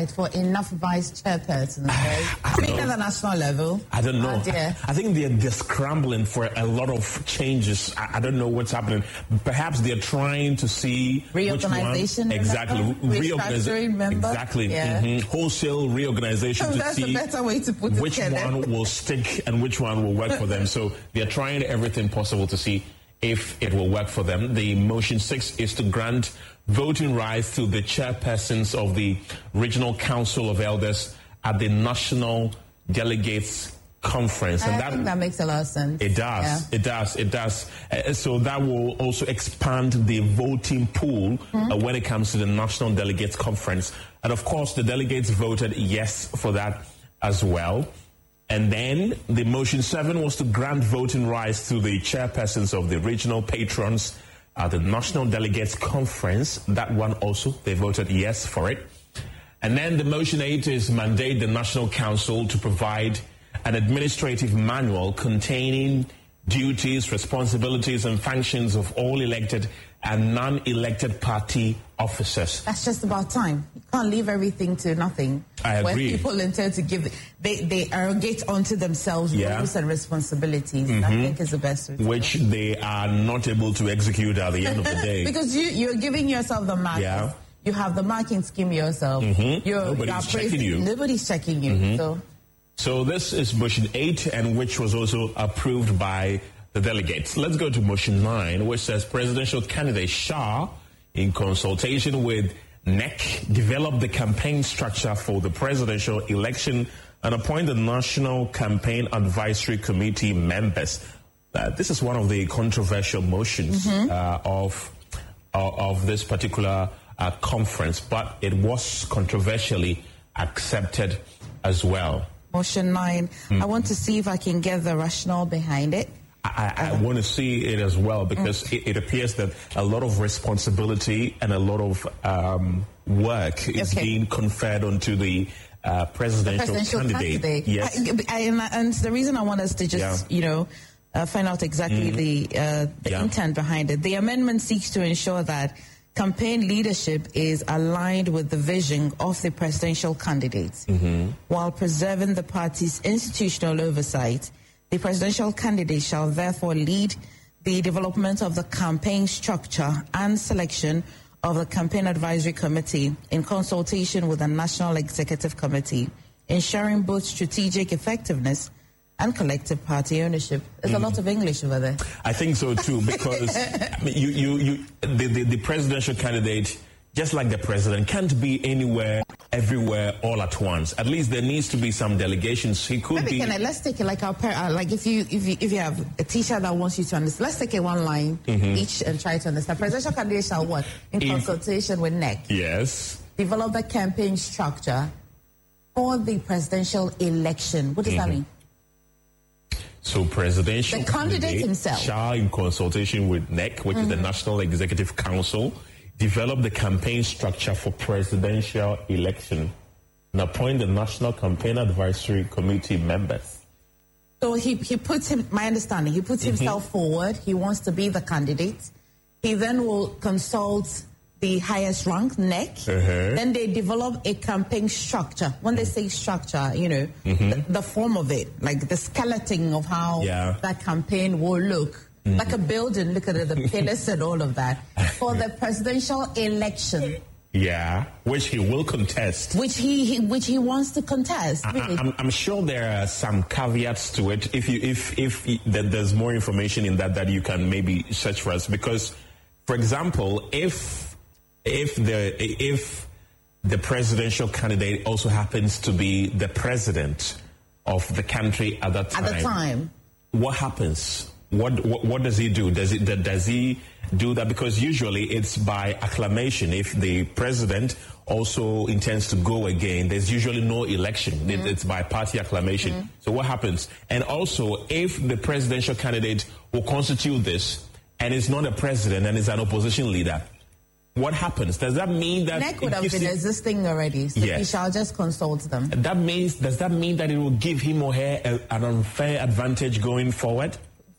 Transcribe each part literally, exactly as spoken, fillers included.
appetite for enough vice chairpersons, right? Speaking at the national level. I don't know. Oh, I, I think they're, they're scrambling for a lot of changes. I, I don't know what's happening. Perhaps they're trying to see reorganization. Which one, exactly. Reorganization. Exactly. Yeah. Mm-hmm. Wholesale reorganization oh, to that's see a better way to put it, which one will stick and which one will work for them. So they're trying everything possible to see if it will work for them. The motion six is to grant voting rights to the chairpersons of the Regional Council of Elders at the National Delegates Conference. And I that, think that makes a lot of sense. It does. Yeah. It does. It does. Uh, so that will also expand the voting pool mm-hmm. uh, when it comes to the National Delegates Conference. And of course, the delegates voted yes for that as well. And then the motion seven was to grant voting rights to the chairpersons of the regional patrons at the National Delegates Conference. That one also, they voted yes for it. And then the motion eight is mandate the National Council to provide an administrative manual containing duties, responsibilities, and functions of all elected and non-elected party officers. That's just about time. You can't leave everything to nothing. I agree. When people intend to give, they, they arrogate onto themselves yeah. roles and responsibilities. Mm-hmm. I think is the best way to Which go. they are not able to execute at the end of the day. Because you, you're giving yourself the mark. Yeah. You have the marking scheme yourself. Mm-hmm. You're, Nobody's you're checking praising, you. Nobody's checking you. Mm-hmm. So. so this is motion eight, and which was also approved by the delegates. Let's go to motion nine, which says presidential candidate Shah, in consultation with N E C, develop the campaign structure for the presidential election and appoint the National Campaign Advisory Committee members. Uh, this is one of the controversial motions mm-hmm. uh, of, uh, of this particular uh, conference, but it was controversially accepted as well. Motion nine. Mm-hmm. I want to see if I can get the rationale behind it. I, I want to see it as well because mm. it, it appears that a lot of responsibility and a lot of um, work is okay. being conferred onto the uh, presidential, the presidential candidate. candidate. Yes. I, I, and, and the reason I want us to just, yeah. you know, uh, find out exactly mm. the, uh, the yeah. intent behind it. The amendment seeks to ensure that campaign leadership is aligned with the vision of the presidential candidates mm-hmm. while preserving the party's institutional oversight. The presidential candidate shall therefore lead the development of the campaign structure and selection of the Campaign Advisory Committee in consultation with the National Executive Committee, ensuring both strategic effectiveness and collective party ownership. There's mm. a lot of English over there. I think so too, because I mean, you, you, you, the, the, the presidential candidate, just like the president, can't be anywhere, everywhere, all at once. At least there needs to be some delegations. He could Maybe be. Can I, let's take it like our par- like if you if you if you have a teacher that wants you to understand. Let's take it one line mm-hmm. each and try to understand. Presidential candidate shall what in if, consultation with N E C. Yes. Develop the campaign structure for the presidential election. What does mm-hmm. that mean? So presidential the candidate himself shall, in consultation with N E C, which mm-hmm. is the National Executive Council, develop the campaign structure for presidential election and appoint the National Campaign Advisory Committee members. So he, he puts him, my understanding, he puts mm-hmm. himself forward. He wants to be the candidate. He then will consult the highest rank, N E C. Uh-huh. Then they develop a campaign structure. When they say structure, you know, mm-hmm. the, the form of it, like the skeleton of how yeah. that campaign will look. Mm-hmm. Like a building, look at it, the pillars and all of that. For the presidential election. Yeah, which he will contest. Which he, he which he wants to contest. I, really. I'm, I'm sure there are some caveats to it. If you if if there's more information in that that you can maybe search for us, because, for example, if if the if the presidential candidate also happens to be the president of the country at that time, at the time, what happens? What, what what does he do? Does it does he do that? Because usually it's by acclamation. If the president also intends to go again, there's usually no election. Mm-hmm. It's by party acclamation. Mm-hmm. So what happens? And also, if the presidential candidate will constitute this and is not a president and is an opposition leader, what happens? Does that mean that N E C would have been it, existing already? So yes. he shall just consult them. That means does that mean that it will give him or her a, an unfair advantage going forward?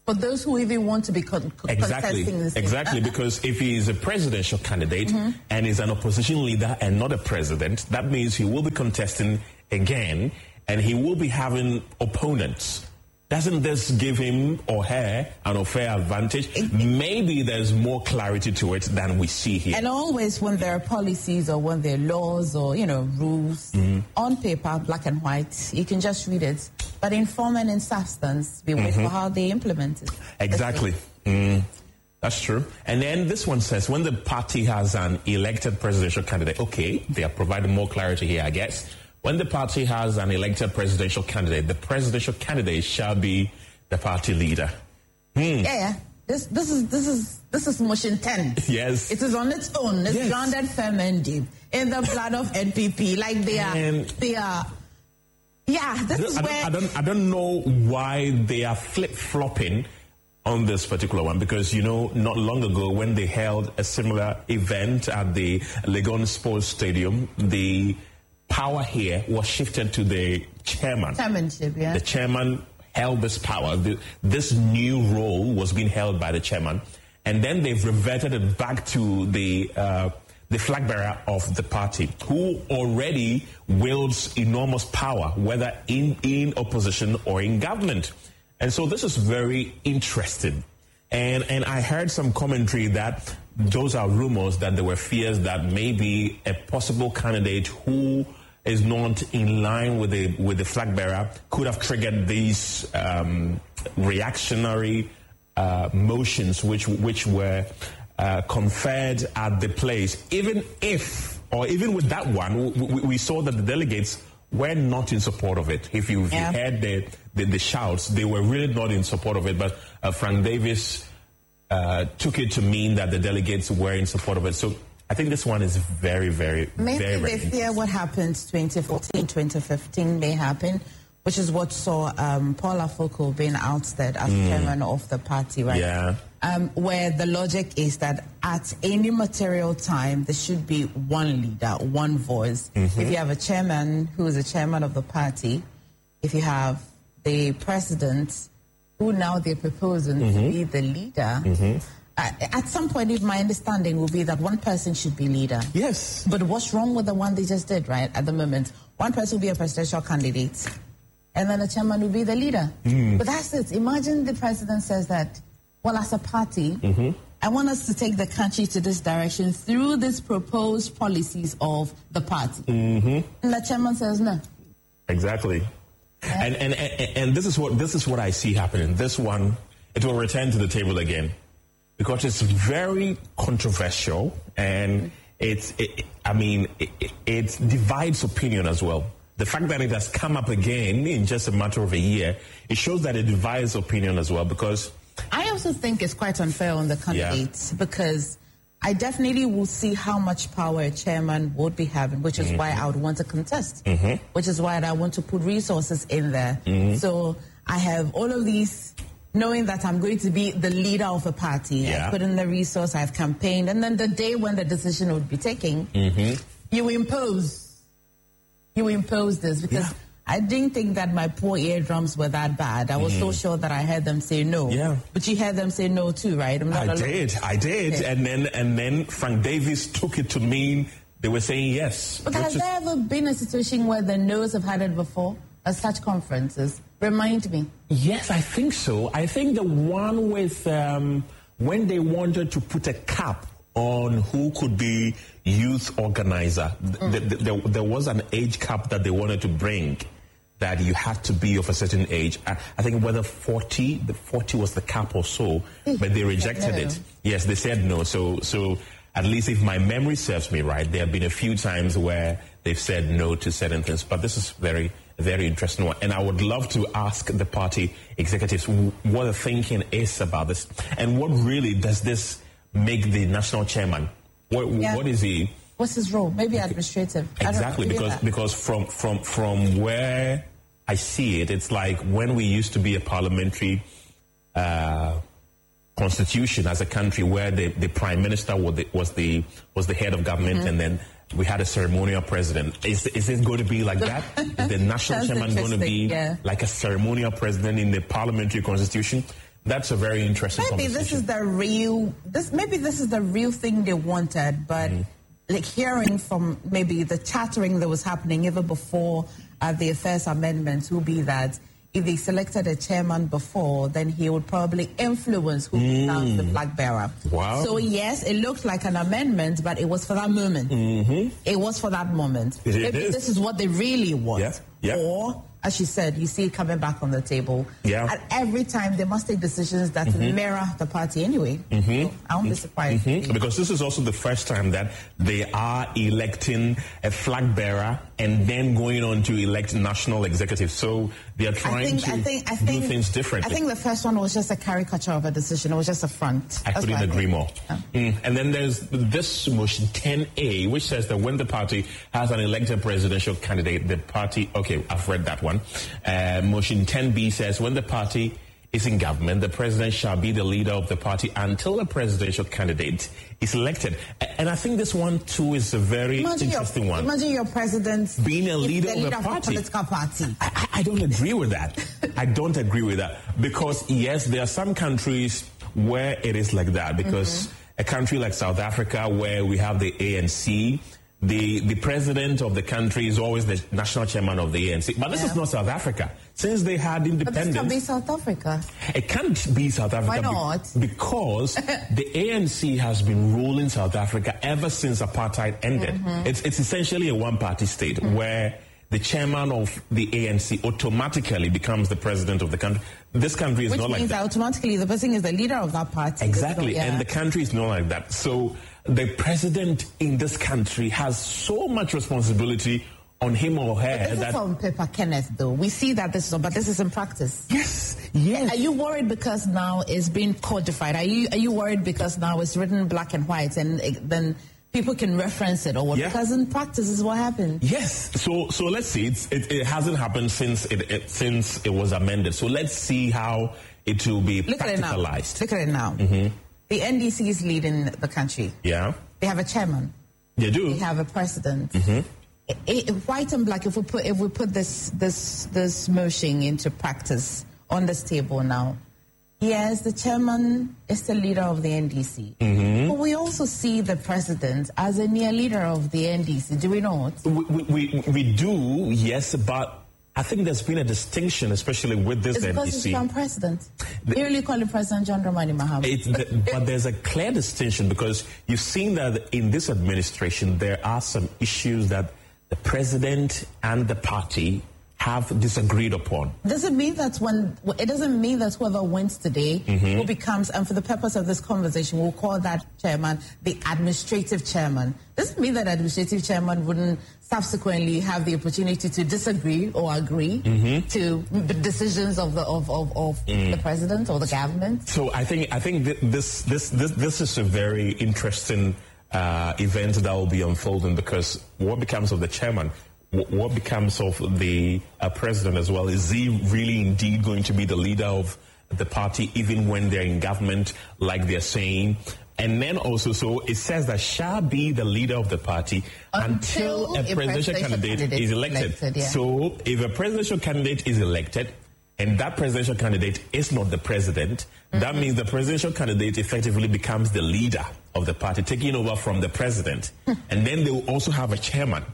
For those who even want to be con- con- exactly. contesting this. Exactly, thing. because if he is a presidential candidate mm-hmm. and is an opposition leader and not a president, that means he will be contesting again and he will be having opponents. Doesn't this give him or her an unfair advantage? Maybe there's more clarity to it than we see here. And always when there are policies or when there are laws or, you know, rules mm-hmm. on paper, black and white, you can just read it. But in form and in substance, we wait mm-hmm. for how they implement it. Exactly. Mm, that's true. And then this one says, when the party has an elected presidential candidate, okay, they are providing more clarity here, I guess. When the party has an elected presidential candidate, the presidential candidate shall be the party leader. Hmm. Yeah, yeah. This, this is this is this is motion ten. Yes. It is on its own. It's yes. grounded firm and deep in the blood of N P P. Like they are, and they are. Yeah, this is I where don't, I don't I don't know why they are flip flopping on this particular one, because you know, not long ago when they held a similar event at the Legon Sports Stadium, the power here was shifted to the chairman. Chairmanship, yeah. The chairman held this power. The, this new role was being held by the chairman. And then they've reverted it back to the uh, the flag bearer of the party, who already wields enormous power, whether in, in opposition or in government. And so this is very interesting. And, and I heard some commentary that those are rumors, that there were fears that maybe a possible candidate who is not in line with the with the flag bearer could have triggered these um, reactionary uh, motions, which which were uh, conferred at the place. Even if, or even with that one, we, we saw that the delegates were not in support of it. If you yeah. heard the, the the shouts, they were really not in support of it. But uh, Frank Davis uh, took it to mean that the delegates were in support of it. So I think this one is very, very, Maybe very, very they fear what happened twenty fourteen, twenty fifteen may happen, which is what saw um, Paul Afoko being ousted as mm. chairman of the party, right? Yeah. Um, where the logic is that at any material time, there should be one leader, one voice. Mm-hmm. If you have a chairman who is a chairman of the party, if you have the president, who now they're proposing mm-hmm. to be the leader, mm-hmm. Uh, at some point, if my understanding will be that one person should be leader. Yes. But what's wrong with the one they just did, right, at the moment? One person will be a presidential candidate, and then the chairman will be the leader. Mm. But that's it. Imagine the president says that, well, as a party, mm-hmm. I want us to take the country to this direction through these proposed policies of the party. Mm-hmm. And the chairman says no. Exactly. Yeah. And, and, and, and this is what this is what I see happening. This one, it will return to the table again. Because it's very controversial, and it's, it, I mean, it, it divides opinion as well. The fact that it has come up again in just a matter of a year, it shows that it divides opinion as well. Because I also think it's quite unfair on the candidates, yeah. because I definitely will see how much power a chairman would be having, which is mm-hmm. why I would want to contest, mm-hmm. which is why I want to put resources in there. Mm-hmm. So I have all of these, knowing that I'm going to be the leader of a party. Yeah. I put in the resource, I've campaigned, and then the day when the decision would be taken, mm-hmm. you impose. You impose this, because yeah. I didn't think that my poor eardrums were that bad. I was mm-hmm. so sure that I heard them say no. Yeah. But you heard them say no too, right? I'm not I did, I did. Okay. And then and then Frank Davis took it to mean they were saying yes. But has is... there ever been a situation where the no's have had it before at such conferences? Remind me. Yes, I think so. I think the one with um, when they wanted to put a cap on who could be youth organizer. Mm. The, the, the, there was an age cap that they wanted to bring, that you had to be of a certain age. I, I think whether forty, the forty was the cap or so, but they rejected it. Yes, they said no. So, so at least if my memory serves me right, there have been a few times where they've said no to certain things. But this is very, very interesting one. And I would love to ask the party executives what the thinking is about this. And what really does this make the national chairman? What, yeah. what is he? What's his role? Maybe administrative. Exactly, because because from, from, from where I see it, it's like when we used to be a parliamentary uh, constitution as a country, where the, the prime minister was the, was the was the head of government, mm-hmm. and then we had a ceremonial president. Is is it going to be like that? Is the national chairman going to be yeah. like a ceremonial president in the parliamentary constitution? That's a very interesting maybe conversation. This is the real, this maybe this is the real thing they wanted, but mm. like hearing from maybe the chattering that was happening even before uh, the Affairs Amendments will be that if they selected a chairman before, then he would probably influence who mm. becomes the flag bearer. Wow. So yes, it looked like an amendment, but it was for that moment. Mm-hmm. It was for that moment. It, maybe it is. This is what they really want. Yeah. Yeah. Or, as she said, you see it coming back on the table. Yeah. And every time they must take decisions that mm-hmm. mirror the party anyway. Mm-hmm. So I won't be surprised. Mm-hmm. Because this is also the first time that they are electing a flag bearer and then going on to elect national executives. So they are trying think, to I think, I think, do things differently. I think the first one was just a caricature of a decision. It was just a front. I That's couldn't agree more. Yeah. Mm. And then there's this motion ten A, which says that when the party has an elected presidential candidate, the party, okay, I've read that one. Uh, motion ten B says when the party is in government, the president shall be the leader of the party until a presidential candidate is elected. And I think this one, too, is a very imagine interesting your, one. Imagine your president being a leader, the of leader the of party. a political party. I, I don't agree with that. I don't agree with that. Because, yes, there are some countries where it is like that. Because mm-hmm. a country like South Africa, where we have the A N C, The the president of the country is always the national chairman of the A N C. But this yeah. is not South Africa. Since they had independence... But this can be South Africa. It can't be South Africa. Why not? Be, because the A N C has been ruling South Africa ever since apartheid ended. Mm-hmm. It's, it's essentially a one-party state mm-hmm. where the chairman of the A N C automatically becomes the president of the country. This country is Which not like that. Which means automatically the person is the leader of that party. Exactly. Yeah. And the country is not like that. So the president in this country has so much responsibility on him or her. But this that is on paper, Kenneth, though. We see that this is, but this is in practice. Yes, yes. Are you worried because now it's being codified? Are you are you worried because now it's written black and white and it, then people can reference it or what? Yeah. Because in practice is what happened. Yes. So so let's see. It's, it, it hasn't happened since it, it since it was amended. So let's see how it will be Look practicalized. Look at it now. Mm-hmm. The N D C is leading the country. Yeah. They have a chairman. They do. They have a president. Mm-hmm. It, it, white and black. If we put if we put this this this motion into practice on this table now, yes, the chairman is the leader of the N D C. Mm-hmm. But we also see the president as a near leader of the N D C. Do we not? We we we, we do, yes, but I think there's been a distinction, especially with this it's N D C. Because he's become president. The, they really call him President John Dramani Mahama. It's the, but there's a clear distinction because you've seen that in this administration there are some issues that the president and the party have disagreed upon. Doesn't mean that when it doesn't mean that whoever wins today mm-hmm. who becomes, and for the purpose of this conversation, we'll call that chairman the administrative chairman. Doesn't mean that administrative chairman wouldn't subsequently have the opportunity to disagree or agree mm-hmm. to the decisions of the of, of, of mm. the president or the government. So I think I think this this this this is a very interesting uh, event that will be unfolding because what becomes of the chairman? What becomes of the uh, president as well? Is he really indeed going to be the leader of the party even when they're in government like they're saying? And then also, so it says that shall be the leader of the party until, until a, presidential, presidential candidate, candidate is elected. elected yeah. So if a presidential candidate is elected and that presidential candidate is not the president, mm-hmm. that means the presidential candidate effectively becomes the leader of the party, taking over from the president. And then they will also have a chairman.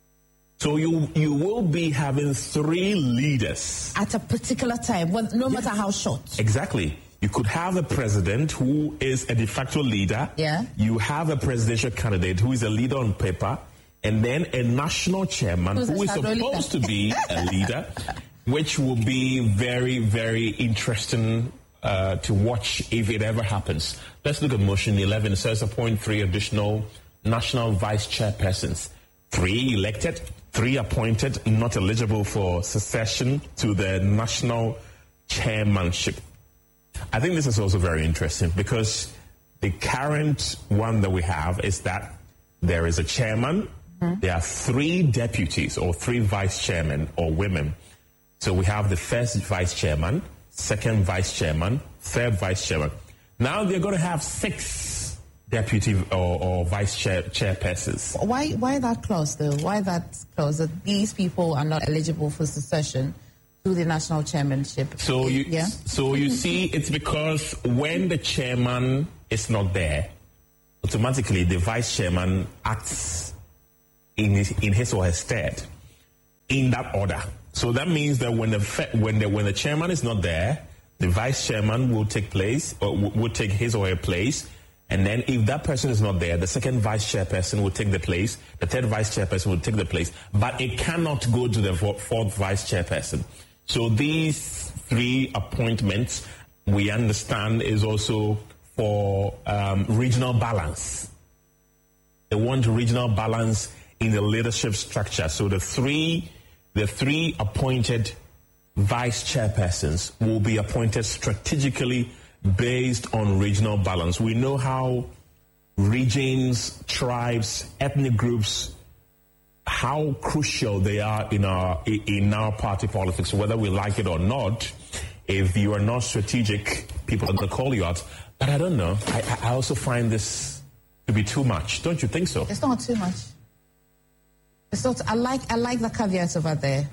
So you you will be having three leaders. At a particular time, well, no matter yeah. how short. Exactly. You could have a president who is a de facto leader. Yeah. You have a presidential candidate who is a leader on paper. And then a national chairman Who's who is supposed to be a leader, which will be very, very interesting uh, to watch if it ever happens. Let's look at motion eleven. It says appoint three additional national vice chairpersons. Three elected, three appointed, not eligible for succession to the national chairmanship. I think this is also very interesting because the current one that we have is that there is a chairman, mm-hmm. there are three deputies or three vice chairmen or women. So we have the first vice chairman, second vice chairman, third vice chairman. Now they're going to have six deputy or, or vice chair chairpersons. Why why that clause though? Why that clause that these people are not eligible for succession to the national chairmanship. So you, yeah? so you see, it's because when the chairman is not there, automatically the vice chairman acts in his, in his or her stead, in that order. So that means that when the when the when the chairman is not there, the vice chairman will take place or will take his or her place, and then if that person is not there, the second vice chairperson will take the place, the third vice chairperson will take the place, but it cannot go to the fourth vice chairperson. So these three appointments, we understand, is also for um, regional balance. They want regional balance in the leadership structure. So the three, the three appointed vice chairpersons will be appointed strategically based on regional balance. We know how regions, tribes, ethnic groups, how crucial they are in our in our party politics, whether we like it or not. If you are not strategic, people are going to call you out. But I don't know. I, I also find this to be too much. Don't you think so? It's not too much. It's not. I like. I like the caveats over there,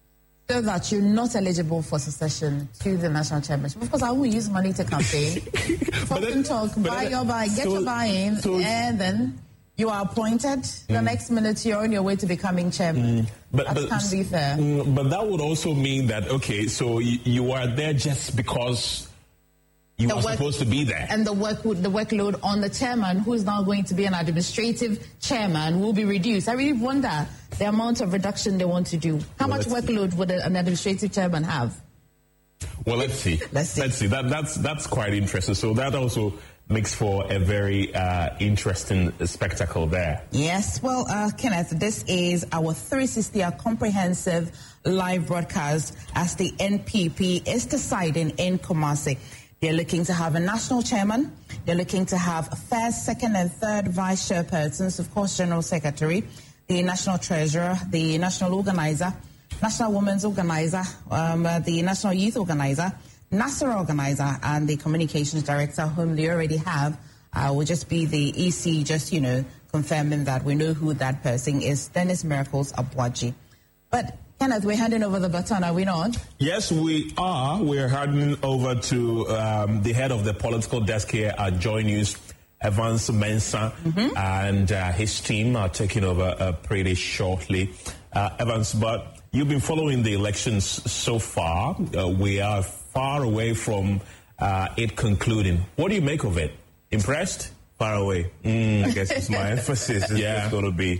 so that you're not eligible for succession to the national chairmanship. Of course, I will use money to campaign, talk and talk, buy your buy, get so, your buy-in, so, and then you are appointed. Mm. The next minute, you're on your way to becoming chairman. Mm. But, that but, can't be fair. Mm, but that would also mean that okay, so you, you are there just because you the are work, supposed to be there, and the work the workload on the chairman, who is now going to be an administrative chairman, will be reduced. I really wonder the amount of reduction they want to do. How well, much workload would an administrative chairman have? Well, let's see. let's see. Let's see. That that's that's quite interesting. So that also makes for a very uh, interesting spectacle there. Yes. Well, uh, Kenneth, this is our three sixty, a comprehensive live broadcast as the N P P is deciding in Kumasi. They're looking to have a national chairman. They're looking to have a first, second, and third vice chairpersons, of course, general secretary, the national treasurer, the national organizer, national women's organizer, um, uh, the national youth organizer, NASRA organizer, and the communications director, whom they already have. Uh, will just be the E C, just, you know, confirming that we know who that person is, Dennis Miracles Abuaji. But Kenneth, we're handing over the baton, are we not? Yes, we are. We're handing over to um, the head of the political desk here at Joy News, Evans Mensah, mm-hmm. and uh, his team are taking over uh, pretty shortly. Uh, Evans, but you've been following the elections so far. Uh, we are far away from uh, it concluding. What do you make of it? Impressed? Far away. Mm. I guess it's my emphasis. It's yeah. going to be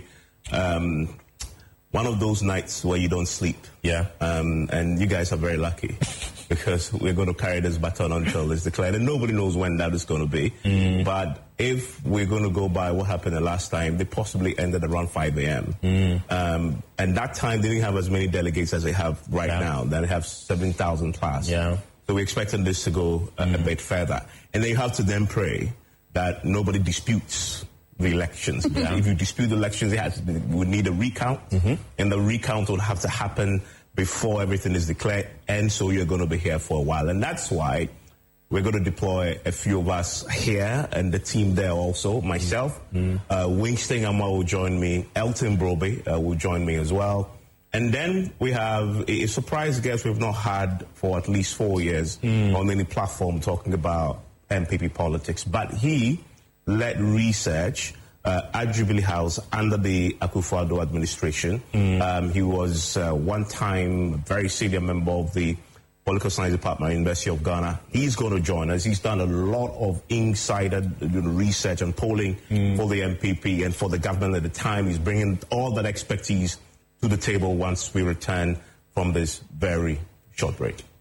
Um, one of those nights where you don't sleep. Yeah. Um, and you guys are very lucky because we're going to carry this baton until it's declared. And nobody knows when that is going to be. Mm. But if we're going to go by what happened the last time, they possibly ended around five a.m. Mm. Um, and that time they didn't have as many delegates as they have right yeah. now. They have seven thousand plus. Yeah. So we're expecting this to go a, mm. a bit further. And then you have to then pray that nobody disputes the elections. Yeah. If you dispute the elections, it has, we need a recount, mm-hmm. and the recount will have to happen before everything is declared, and so you're going to be here for a while. And that's why we're going to deploy a few of us here, and the team there also, myself, mm-hmm. uh, Winston Amma will join me, Elton Broby uh, will join me as well. And then we have a, a surprise guest we've not had for at least four years mm. on any platform talking about N P P politics, but he led research uh, at Jubilee House under the Akufo-Addo administration. Mm. Um, he was uh, one time very senior member of the Political Science Department at the University of Ghana. He's going to join us. He's done a lot of insider research and polling mm. for the N P P and for the government at the time. He's bringing all that expertise to the table once we return from this very short break.